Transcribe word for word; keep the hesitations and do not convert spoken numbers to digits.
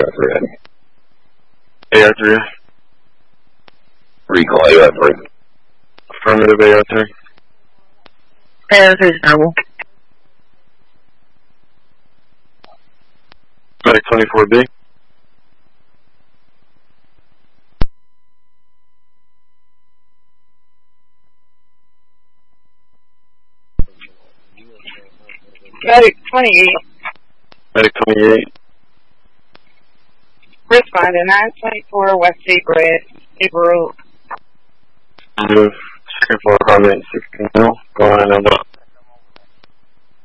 A R three. A R three. Recall A R three. Affirmative A R three. A R three is double. Medic twenty-four B. Medic twenty-eight. Medic twenty-eight. Respond to nine twenty-four West Secret, April. Move. Second floor apartment sixteen. Go on about